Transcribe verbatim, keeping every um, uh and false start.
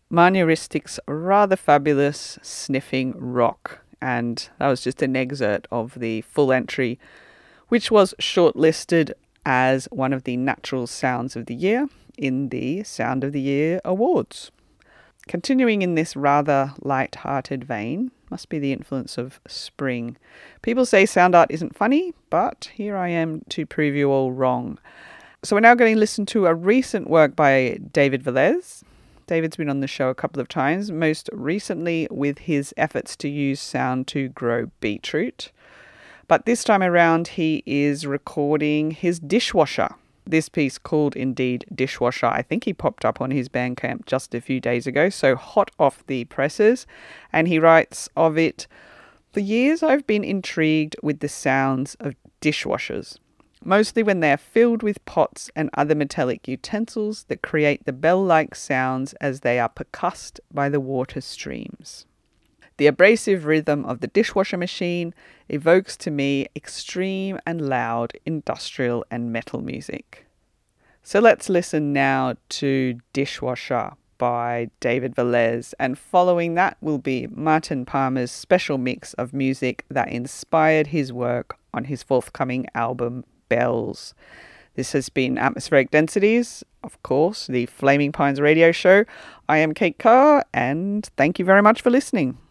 Manuristic's Rather Fabulous Sniffing Rock. And that was just an excerpt of the full entry, which was shortlisted as one of the natural sounds of the year in the Sound of the Year Awards. Continuing in this rather light-hearted vein, must be the influence of spring. People say sound art isn't funny, but here I am to prove you all wrong. So we're now going to listen to a recent work by David Velez. David's been on the show a couple of times, most recently with his efforts to use sound to grow beetroot. But this time around, he is recording his dishwasher. This piece, called indeed Dishwasher, I think he popped up on his Bandcamp just a few days ago, so hot off the presses. And he writes of it, "For years I've been intrigued with the sounds of dishwashers, mostly when they are filled with pots and other metallic utensils that create the bell-like sounds as they are percussed by the water streams. The abrasive rhythm of the dishwasher machine evokes to me extreme and loud industrial and metal music." So let's listen now to Dishwasher by David Velez, and following that will be Martin Palmer's special mix of music that inspired his work on his forthcoming album Bells. This has been Atmospheric Densities, of course, the Flaming Pines radio show. I am Kate Carr, and thank you very much for listening.